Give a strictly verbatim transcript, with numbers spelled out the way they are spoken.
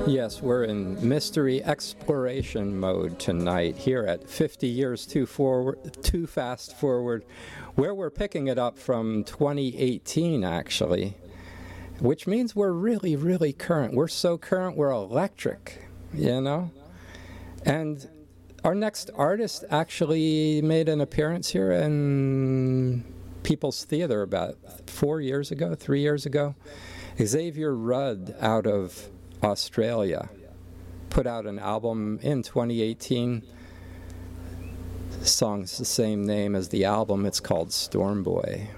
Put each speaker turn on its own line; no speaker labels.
Yes, we're in mystery exploration mode tonight here at fifty Years Too Forward, Too Fast Forward, where we're picking it up from twenty eighteen, actually, which means we're really, really current. We're so current, we're electric, you know? And our next artist actually made an appearance here in People's Theater about four years ago, three years ago. Xavier Rudd out of Australia put out an album in twenty eighteen. The song's the same name as the album. It's called Storm Boy.